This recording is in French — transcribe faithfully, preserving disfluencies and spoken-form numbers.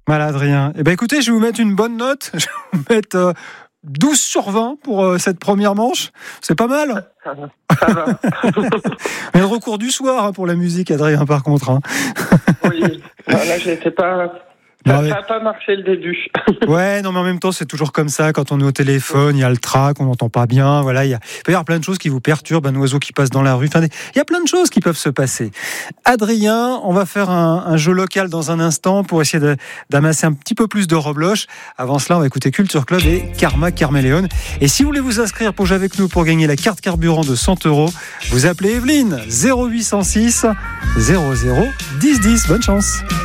Voilà, Adrien. Eh ben, écoutez, je vais vous mettre une bonne note. Je vais vous mettre euh, douze sur vingt pour euh, cette première manche. C'est pas mal. Ça va. Ça va. Mais le recours du soir hein, pour la musique, Adrien, par contre. Hein. Oui. Voilà, j'étais pas. Ça n'a pas marché le début. Ouais, non, mais en même temps, c'est toujours comme ça. Quand on est au téléphone, il y a le trac, on n'entend pas bien. Voilà, il, y a, il peut y avoir plein de choses qui vous perturbent. Un oiseau qui passe dans la rue. Enfin, il y a plein de choses qui peuvent se passer. Adrien, on va faire un, un jeu local dans un instant pour essayer de, d'amasser un petit peu plus de rebloches. Avant cela, on va écouter Culture Club et Karma Carméléon. Et si vous voulez vous inscrire pour jouer avec nous pour gagner la carte carburant de cent euros, vous appelez Evelyne zéro huit cent six zéro zéro dix dix. Bonne chance.